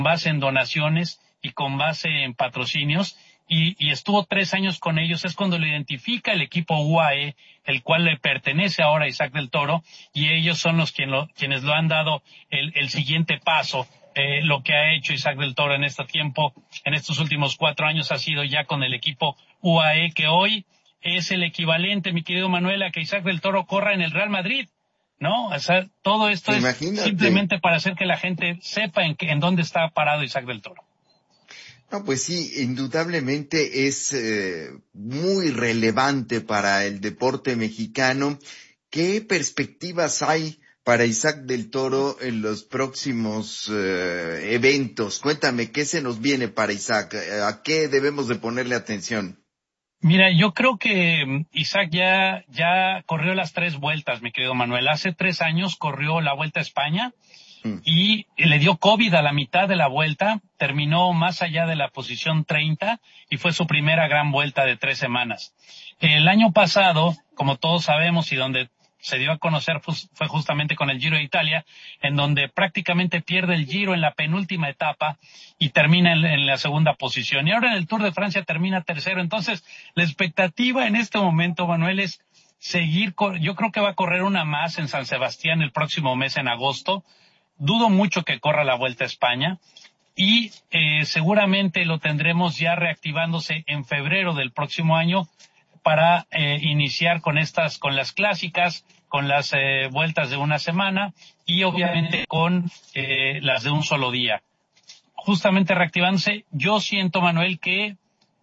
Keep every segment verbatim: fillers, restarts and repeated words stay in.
base en donaciones y con base en patrocinios, y, y estuvo tres años con ellos. Es cuando lo identifica el equipo U A E, el cual le pertenece ahora a Isaac del Toro, y ellos son los quien lo, quienes lo han dado el, el siguiente paso. Eh, lo que ha hecho Isaac del Toro en este tiempo, en estos últimos cuatro años, ha sido ya con el equipo U A E, que hoy es el equivalente, mi querido Manuel, a que Isaac del Toro corra en el Real Madrid, ¿no? O sea, todo esto es Imagínate. Simplemente para hacer que la gente sepa en, que, en dónde está parado Isaac del Toro. No, pues sí, indudablemente es eh, muy relevante para el deporte mexicano. ¿Qué perspectivas hay para Isaac del Toro en los próximos eh, eventos? Cuéntame, ¿qué se nos viene para Isaac? ¿A qué debemos de ponerle atención? Mira, yo creo que Isaac ya, ya corrió las tres vueltas, mi querido Manuel. Hace tres años corrió la Vuelta a España y le dio COVID a la mitad de la vuelta, terminó más allá de la posición treinta y fue su primera gran vuelta de tres semanas. El año pasado, como todos sabemos y donde se dio a conocer, fue justamente con el Giro de Italia, en donde prácticamente pierde el Giro en la penúltima etapa y termina en, en la segunda posición. Y ahora en el Tour de Francia termina tercero. Entonces, la expectativa en este momento, Manuel, es seguir, yo creo que va a correr una más en San Sebastián el próximo mes, en agosto. Dudo mucho que corra la Vuelta a España y eh, seguramente lo tendremos ya reactivándose en febrero del próximo año para eh, iniciar con estas, con las clásicas, con las eh, vueltas de una semana y obviamente con eh, las de un solo día. Justamente reactivándose, yo siento, Manuel, que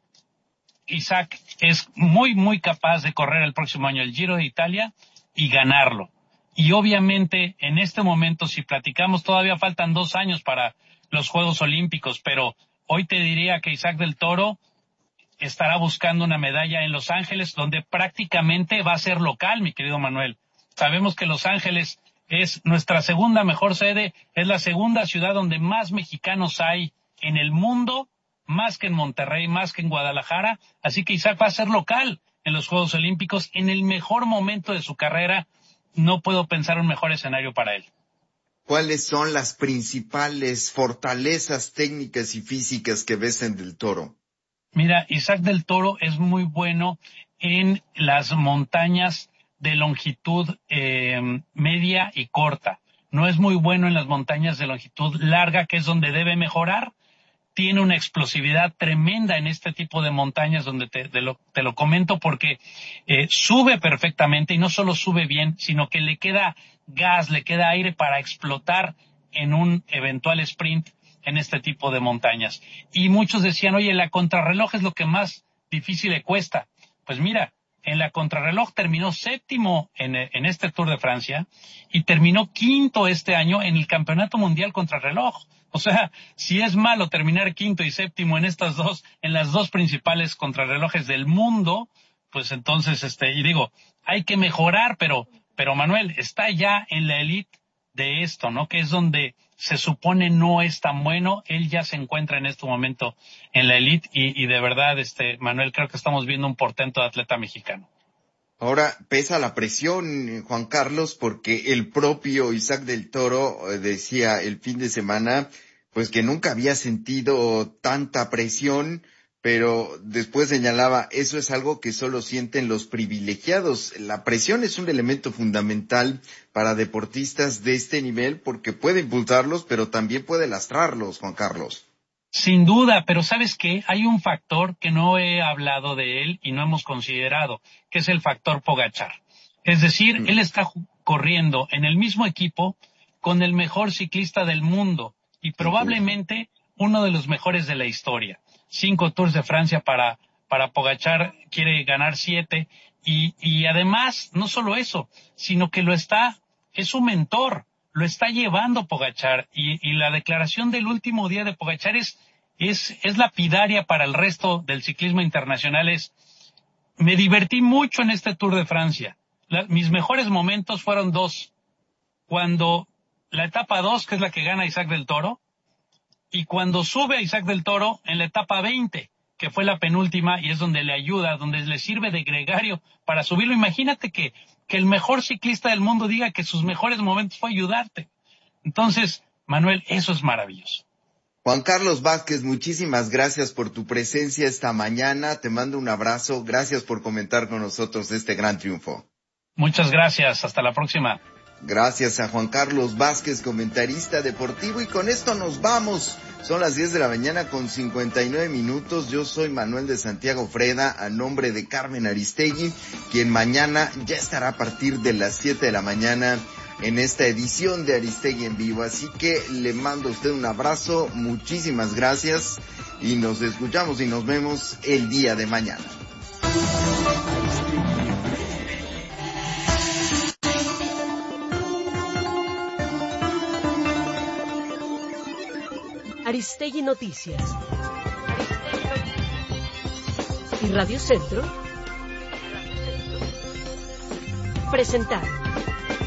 Isaac es muy, muy capaz de correr el próximo año el Giro de Italia y ganarlo. Y obviamente en este momento, si platicamos, todavía faltan dos años para los Juegos Olímpicos, pero hoy te diría que Isaac del Toro estará buscando una medalla en Los Ángeles, donde prácticamente va a ser local, mi querido Manuel. Sabemos que Los Ángeles es nuestra segunda mejor sede, es la segunda ciudad donde más mexicanos hay en el mundo, más que en Monterrey, más que en Guadalajara, así que Isaac va a ser local en los Juegos Olímpicos en el mejor momento de su carrera. No puedo pensar un mejor escenario para él. ¿Cuáles son las principales fortalezas técnicas y físicas que ves en del Toro? Mira, Isaac del Toro es muy bueno en las montañas de longitud eh, media y corta. No es muy bueno en las montañas de longitud larga, que es donde debe mejorar. Tiene una explosividad tremenda en este tipo de montañas donde te, te, lo, te lo comento porque eh, sube perfectamente y no solo sube bien, sino que le queda gas, le queda aire para explotar en un eventual sprint en este tipo de montañas. Y muchos decían, oye, la contrarreloj es lo que más difícil le cuesta. Pues mira, en la contrarreloj terminó séptimo en, en este Tour de Francia y terminó quinto este año en el Campeonato Mundial Contrarreloj. O sea, si es malo terminar quinto y séptimo en estas dos, en las dos principales contrarrelojes del mundo, pues entonces, este, y digo, hay que mejorar, pero, pero Manuel, está ya en la elite de esto, ¿no? Que es donde se supone no es tan bueno. Él ya se encuentra en este momento en la elite y, y de verdad, este, Manuel, creo que estamos viendo un portento de atleta mexicano. Ahora pesa la presión, Juan Carlos, porque el propio Isaac del Toro decía el fin de semana, pues que nunca había sentido tanta presión, pero después señalaba, eso es algo que solo sienten los privilegiados. La presión es un elemento fundamental para deportistas de este nivel porque puede impulsarlos, pero también puede lastrarlos, Juan Carlos. Sin duda, pero ¿sabes qué? Hay un factor que no he hablado de él y no hemos considerado, que es el factor Pogačar. Es decir, mm. él está corriendo en el mismo equipo con el mejor ciclista del mundo y probablemente uno de los mejores de la historia. Cinco Tours de Francia para, para Pogačar, quiere ganar siete y, y además, no solo eso, sino que lo está, es su mentor. Lo está llevando Pogačar y, y la declaración del último día de Pogačar es, es, es lapidaria para el resto del ciclismo internacional. Es, me divertí mucho en este Tour de Francia. La, mis mejores momentos fueron dos. Cuando la etapa dos, que es la que gana Isaac del Toro, y cuando sube a Isaac del Toro en la etapa veinte, que fue la penúltima y es donde le ayuda, donde le sirve de gregario para subirlo. Imagínate que que el mejor ciclista del mundo diga que sus mejores momentos fue ayudarte. Entonces, Manuel, eso es maravilloso. Juan Carlos Vázquez, muchísimas gracias por tu presencia esta mañana. Te mando un abrazo. Gracias por comentar con nosotros este gran triunfo. Muchas gracias. Hasta la próxima. Gracias a Juan Carlos Vázquez, comentarista deportivo. Y con esto nos vamos. Son las diez de la mañana con cincuenta y nueve minutos. Yo soy Manuel de Santiago Freda, a nombre de Carmen Aristegui, quien mañana ya estará a partir de las siete de la mañana en esta edición de Aristegui en vivo. Así que le mando a usted un abrazo, muchísimas gracias y nos escuchamos y nos vemos el día de mañana. Aristegui Noticias y Radio Centro presentaron